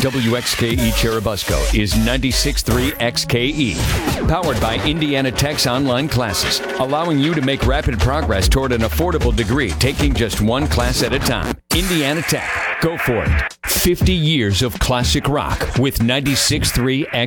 WXKE Cherubusco is 96.3 XKE. Powered by Indiana Tech's online classes, allowing you to make rapid progress toward an affordable degree, taking just one class at a time. Indiana Tech. Go for it. 50 years of classic rock with 96.3 XKE.